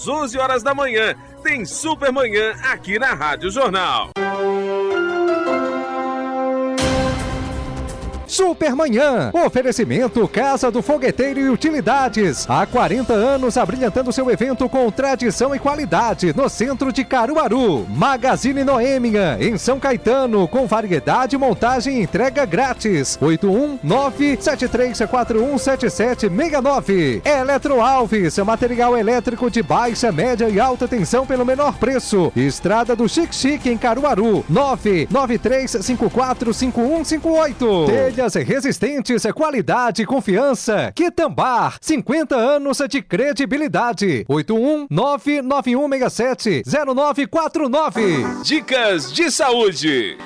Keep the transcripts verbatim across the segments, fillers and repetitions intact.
às onze horas da manhã. Tem Super Manhã aqui na Rádio Jornal. Supermanhã, oferecimento Casa do Fogueteiro e Utilidades. Há quarenta anos abrilhantando seu evento com tradição e qualidade no centro de Caruaru. Magazine Noêmia, em São Caetano, com variedade, montagem e entrega grátis. oito um nove sete três quatro um sete sete seis nove. Eletro Alves, material elétrico de baixa, média e alta tensão pelo menor preço. Estrada do Chique Chique em Caruaru, nove nove três cinco quatro cinco um cinco oito. Telhas resistentes, qualidade e confiança. Quitambar, cinquenta anos de credibilidade. oito um nove nove um seis sete zero nove quatro nove. Dicas de saúde.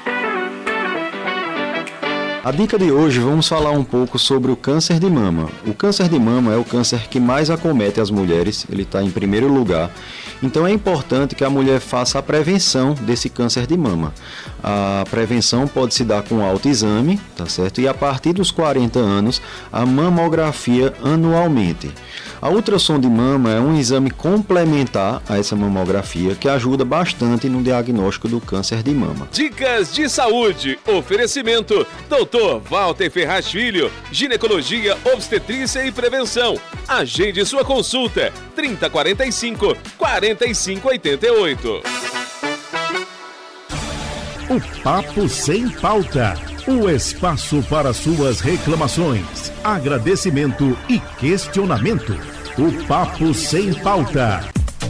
A dica de hoje, vamos falar um pouco sobre o câncer de mama. O câncer de mama é o câncer que mais acomete as mulheres, ele está em primeiro lugar. Então é importante que a mulher faça a prevenção desse câncer de mama. A prevenção pode se dar com autoexame, tá certo? E a partir dos quarenta anos, a mamografia anualmente. A ultrassom de mama é um exame complementar a essa mamografia que ajuda bastante no diagnóstico do câncer de mama. Dicas de saúde. Oferecimento doutor Walter Ferraz Filho, ginecologia, obstetrícia e prevenção. Agende sua consulta trinta quarenta e cinco, quarenta e cinco oitenta e oito. O Papo Sem Pauta. O espaço para suas reclamações, agradecimento e questionamento. O Papo Sem Pauta.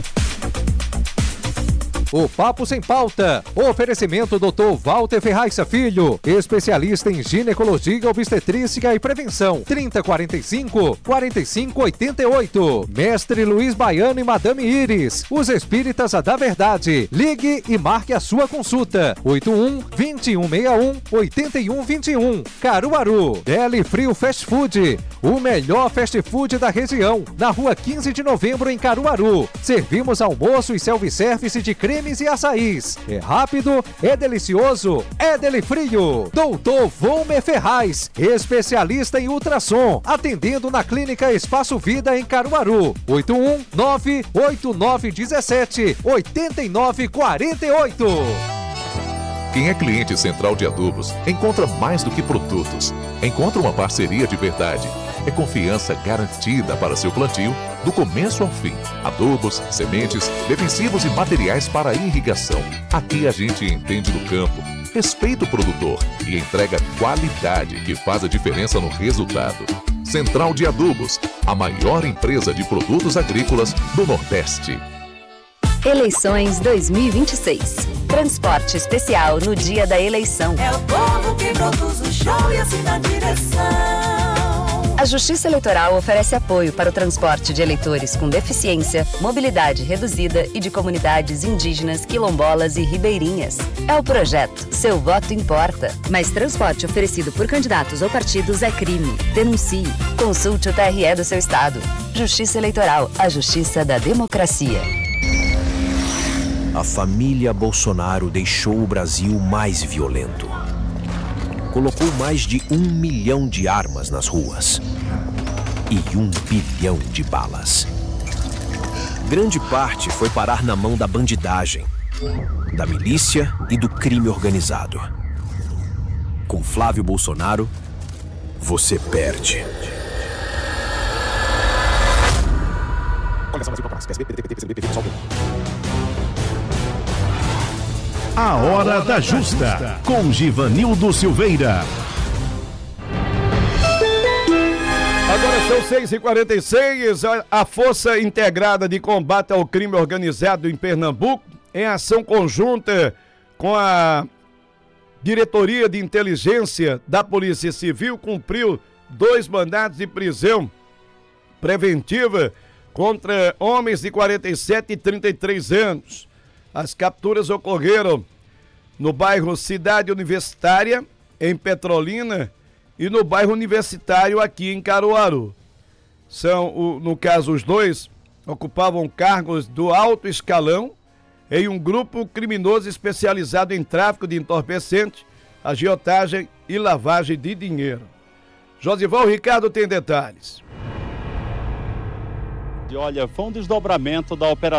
O Papo Sem Pauta. Oferecimento doutor Walter Ferraz Filho, especialista em ginecologia, obstetrícia e prevenção. trinta quarenta e cinco, quarenta e cinco oitenta e oito. Mestre Luiz Baiano e Madame Iris, os espíritas da verdade. Ligue e marque a sua consulta. oito um, vinte e um sessenta e um, oitenta e um vinte e um. Caruaru. Deli Frio Fast Food, o melhor fast food da região. Na rua quinze de novembro em Caruaru. Servimos almoço e self-service de creme e açaís. É rápido, é delicioso, é Deli Frio. doutor Volmer Ferraz, especialista em ultrassom, atendendo na Clínica Espaço Vida em Caruaru. oito um nove oito nove um sete oito nove quatro oito. Quem é cliente Central de Adubos encontra mais do que produtos. Encontra uma parceria de verdade. É confiança garantida para seu plantio, do começo ao fim. Adubos, sementes, defensivos e materiais para irrigação. Aqui a gente entende do campo, respeita o produtor e entrega qualidade que faz a diferença no resultado. Central de Adubos, a maior empresa de produtos agrícolas do Nordeste. Eleições dois mil e vinte e seis. Transporte especial no dia da eleição. É o povo que produz o show e assim na direção. A Justiça Eleitoral oferece apoio para o transporte de eleitores com deficiência, mobilidade reduzida e de comunidades indígenas, quilombolas e ribeirinhas. É o projeto Seu Voto Importa. Mas transporte oferecido por candidatos ou partidos é crime. Denuncie. Consulte o T R E do seu estado. Justiça Eleitoral, a justiça da democracia. A família Bolsonaro deixou o Brasil mais violento. Colocou mais de um milhão de armas nas ruas e um bilhão de balas. Grande parte foi parar na mão da bandidagem, da milícia e do crime organizado. Com Flávio Bolsonaro, você perde. A Hora da Justa, com Givanildo Silveira. Agora são seis e quarenta e seis, a Força Integrada de Combate ao Crime Organizado em Pernambuco, em ação conjunta com a Diretoria de Inteligência da Polícia Civil, cumpriu dois mandados de prisão preventiva contra homens de quarenta e sete e trinta e três anos. As capturas ocorreram no bairro Cidade Universitária, em Petrolina, e no bairro Universitário, aqui em Caruaru. São, no caso, os dois ocupavam cargos do alto escalão em um grupo criminoso especializado em tráfico de entorpecentes, agiotagem e lavagem de dinheiro. Josival Ricardo tem detalhes. E olha, foi um desdobramento da operação